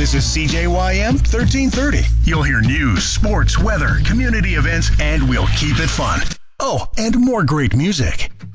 This is CJYM 1330. You'll hear news, sports, weather, community events, and we'll keep it fun. Oh, and more great music.